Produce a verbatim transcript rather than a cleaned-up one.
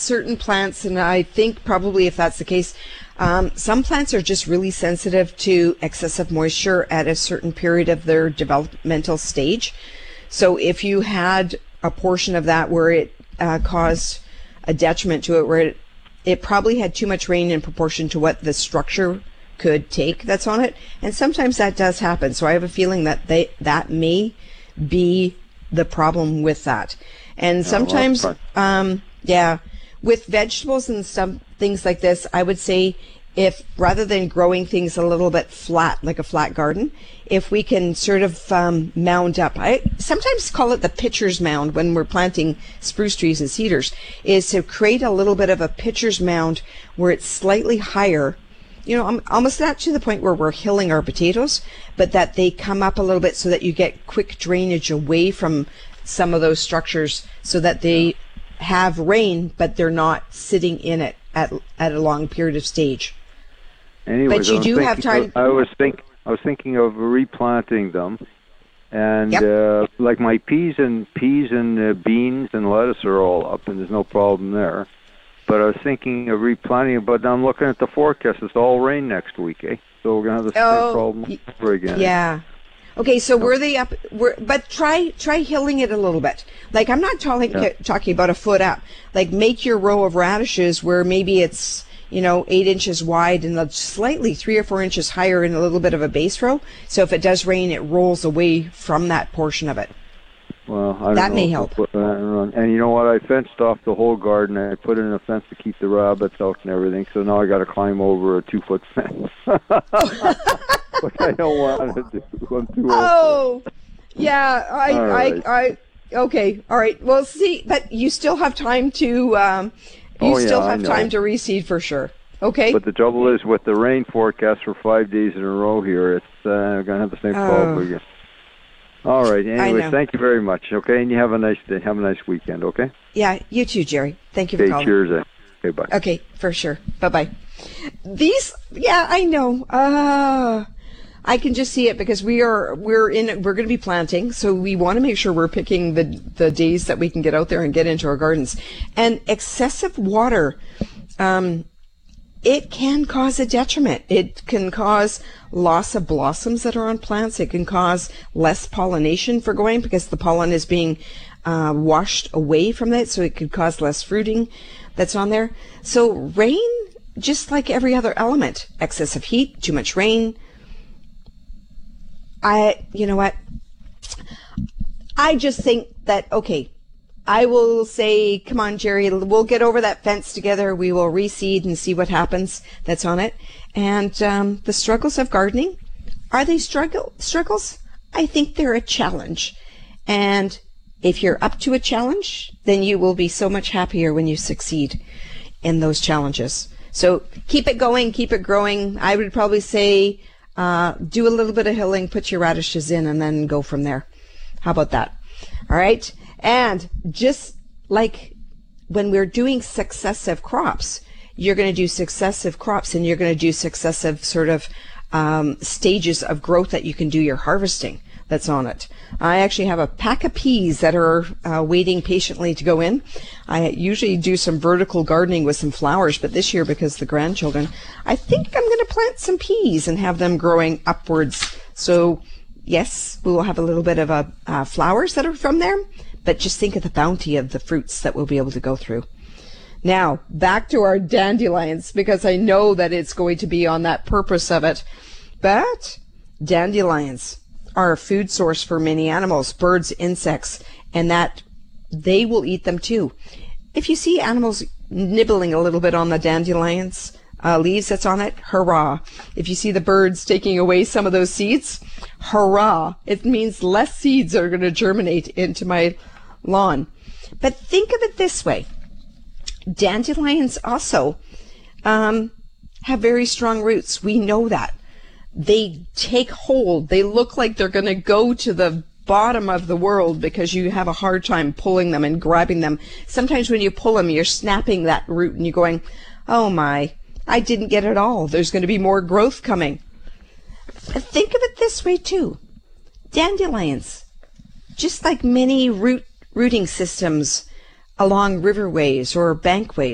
certain plants, and I think probably if that's the case, um, some plants are just really sensitive to excessive moisture at a certain period of their developmental stage. So if you had a portion of that where it uh, caused a detriment to it, where it, it probably had too much rain in proportion to what the structure could take that's on it, and sometimes that does happen. So I have a feeling that they that may be the problem with that. And sometimes, um, yeah, with vegetables and some things like this, I would say if rather than growing things a little bit flat, like a flat garden, if we can sort of um, mound up, I sometimes call it the pitcher's mound when we're planting spruce trees and cedars, is to create a little bit of a pitcher's mound where it's slightly higher. You know, I'm almost not to the point where we're hilling our potatoes, but that they come up a little bit so that you get quick drainage away from some of those structures so that they have rain, but they're not sitting in it at at a long period of stage. Anyways, but you do have time. Of, I was think I was thinking of replanting them, and yep. uh, like my peas and peas and uh, beans and lettuce are all up, and there's no problem there. But I was thinking of replanting, but I'm looking at the forecast. It's all rain next week, eh? So we're gonna have the same oh, problem over again. Yeah. Okay, so were they up? Were, but try try hilling it a little bit. Like I'm not talking yeah. talking about a foot up. Like make your row of radishes where maybe it's you know eight inches wide and slightly three or four inches higher in a little bit of a base row. So if it does rain, it rolls away from that portion of it. Well, I don't that know may help. Put that on. And you know what? I fenced off the whole garden. I put in a fence to keep the rabbits out and everything. So now I got to climb over a two-foot fence. Which I don't want to do. I'm too oh, old. yeah. I, right. I, I. Okay. All right. Well, see, but you still have time to. Um, you oh, yeah, still have I know. time to reseed for sure. Okay. But the trouble is, with the rain forecast for five days in a row here, it's uh, going to have the same oh. problem again. All right. Anyway, thank you very much. Okay, and you have a nice day. Have a nice weekend. Okay. Yeah. You too, Jerry. Thank you for okay, calling. Cheers. Eh? Okay. Bye. Okay. For sure. Bye bye. These. Yeah, I know. Uh I can just see it because we are we're in we're going to be planting, so we want to make sure we're picking the the days that we can get out there and get into our gardens. And excessive water, um, it can cause a detriment. It can cause loss of blossoms that are on plants. It can cause less pollination for going because the pollen is being uh, washed away from it, so it could cause less fruiting that's on there. So rain, just like every other element, excessive heat, too much rain. I, you know what? I just think that, okay, I will say, come on, Jerry, we'll get over that fence together. We will reseed and see what happens that's on it. And um, the struggles of gardening, are they struggle struggles? I think they're a challenge. And if you're up to a challenge, then you will be so much happier when you succeed in those challenges. So keep it going, keep it growing. I would probably say uh, do a little bit of hilling, put your radishes in, and then go from there. How about that? All right. And just like when we're doing successive crops, you're going to do successive crops and you're going to do successive sort of um, stages of growth that you can do your harvesting that's on it. I actually have a pack of peas that are uh, waiting patiently to go in. I usually do some vertical gardening with some flowers, but this year, because of the grandchildren, I think I'm going to plant some peas and have them growing upwards. So yes, we will have a little bit of a, uh, flowers that are from there, but just think of the bounty of the fruits that we'll be able to go through. Now, back to our dandelions, because I know that it's going to be on that purpose of it. But dandelions are a food source for many animals, birds, insects, and that they will eat them too. If you see animals nibbling a little bit on the dandelions uh, leaves that's on it, hurrah. If you see the birds taking away some of those seeds, hurrah. It means less seeds are going to germinate into my lawn. But think of it this way. Dandelions also um, have very strong roots. We know that. They take hold. They look like they're going to go to the bottom of the world because you have a hard time pulling them and grabbing them. Sometimes when you pull them, you're snapping that root and you're going, oh my, I didn't get it all. There's going to be more growth coming. But think of it this way too. Dandelions, just like many root rooting systems along riverways or bankways,